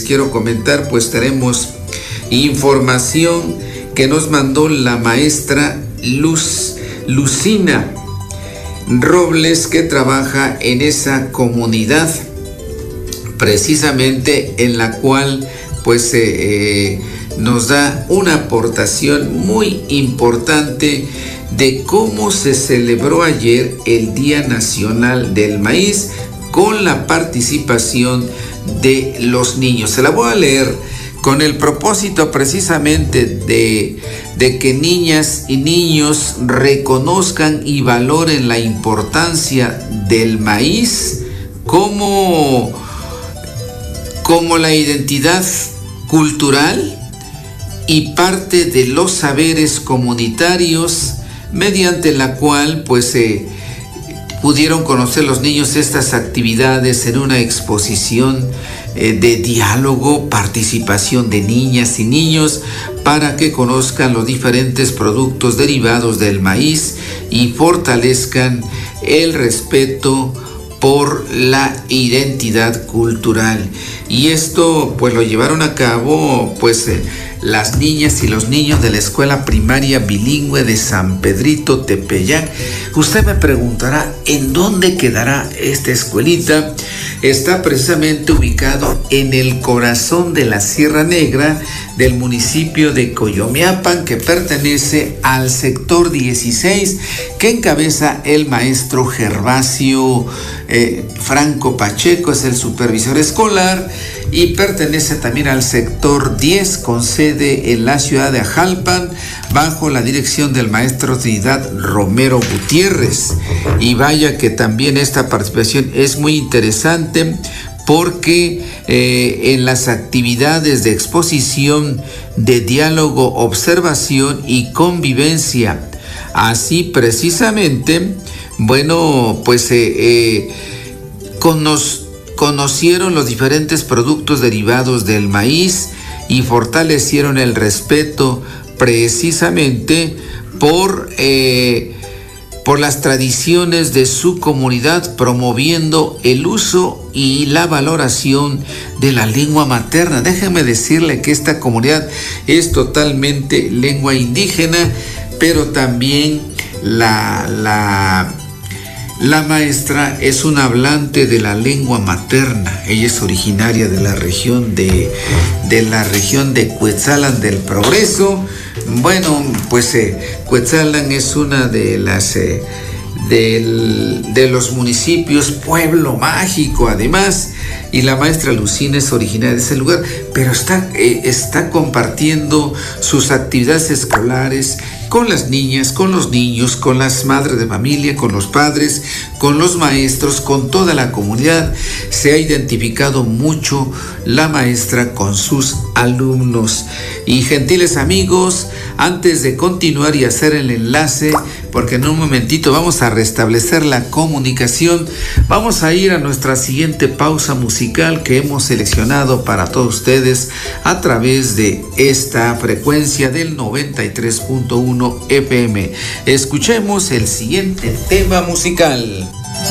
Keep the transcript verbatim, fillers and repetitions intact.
quiero comentar, pues tenemos información que nos mandó la maestra Luz, Lucina Robles, que trabaja en esa comunidad, precisamente en la cual pues eh, eh, nos da una aportación muy importante de cómo se celebró ayer el Día Nacional del Maíz con la participación de los niños. Se la voy a leer con el propósito precisamente de, de que niñas y niños reconozcan y valoren la importancia del maíz como, como la identidad cultural y parte de los saberes comunitarios, mediante la cual pues eh, pudieron conocer los niños estas actividades en una exposición eh, de diálogo, participación de niñas y niños para que conozcan los diferentes productos derivados del maíz y fortalezcan el respeto por la identidad cultural. Y esto pues lo llevaron a cabo pues eh, las niñas y los niños de la Escuela Primaria Bilingüe de San Pedrito Tepeyac. Usted me preguntará, ¿en dónde quedará esta escuelita? Está precisamente ubicado en el corazón de la Sierra Negra del municipio de Coyomiapan, que pertenece al sector dieciséis, que encabeza el maestro Gervasio eh, Franco Pacheco, es el supervisor escolar, y pertenece también al sector diez, con sede en la ciudad de Ajalpan, bajo la dirección del maestro Trinidad Romero Gutiérrez. Y vaya que también esta participación es muy interesante, porque eh, en las actividades de exposición, de diálogo, observación y convivencia, así precisamente, bueno, pues eh, eh, conos, conocieron los diferentes productos derivados del maíz y fortalecieron el respeto precisamente por... Eh, por las tradiciones de su comunidad, promoviendo el uso y la valoración de la lengua materna. Déjeme decirle que esta comunidad es totalmente lengua indígena, pero también la, la, la maestra es una hablante de la lengua materna. Ella es originaria de la región de, de la región de Cuetzalan del Progreso. Bueno, pues eh, Cuetzalan es una de las eh, del, de los municipios pueblo mágico, además, y la maestra Lucina es originaria de ese lugar, pero está, eh, está compartiendo sus actividades escolares con las niñas, con los niños, con las madres de familia, con los padres, con los maestros, con toda la comunidad. Se ha identificado mucho la maestra con sus alumnos. Y gentiles amigos, antes de continuar y hacer el enlace, porque en un momentito vamos a restablecer la comunicación, vamos a ir a nuestra siguiente pausa musical que hemos seleccionado para todos ustedes a través de esta frecuencia del noventa y tres punto uno F M. Escuchemos el siguiente tema musical.